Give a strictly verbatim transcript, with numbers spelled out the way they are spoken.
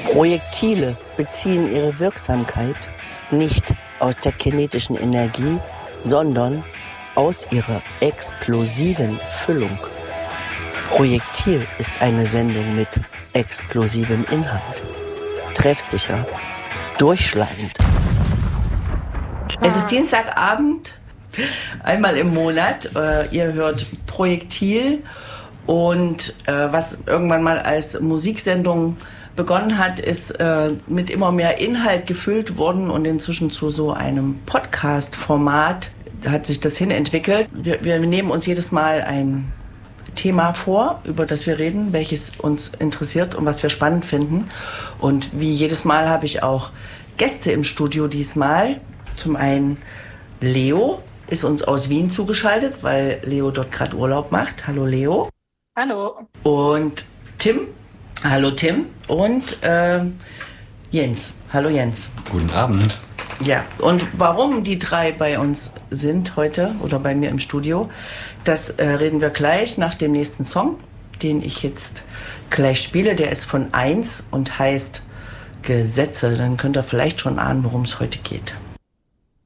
Projektile beziehen ihre Wirksamkeit nicht aus der kinetischen Energie, sondern aus ihrer explosiven Füllung. Projektil ist eine Sendung mit explosivem Inhalt. Treffsicher, durchschlagend. Es ist Dienstagabend, einmal im Monat. Äh, ihr hört Projektil und äh, was irgendwann mal als Musiksendung begonnen hat, ist äh, mit immer mehr Inhalt gefüllt worden und inzwischen zu so einem Podcast-Format hat sich das hinentwickelt. Wir, wir nehmen uns jedes Mal ein Thema vor, über das wir reden, welches uns interessiert und was wir spannend finden. Und wie jedes Mal habe ich auch Gäste im Studio diesmal. Zum einen Leo ist uns aus Wien zugeschaltet, weil Leo dort gerade Urlaub macht. Hallo Leo. Hallo. Und Tim. Hallo Tim. Und äh, Jens. Hallo Jens. Guten Abend. Ja, und warum die drei bei uns sind heute oder bei mir im Studio, das äh, reden wir gleich nach dem nächsten Song, den ich jetzt gleich spiele. Der ist von eins und heißt Gesetze. Dann könnt ihr vielleicht schon ahnen, worum es heute geht.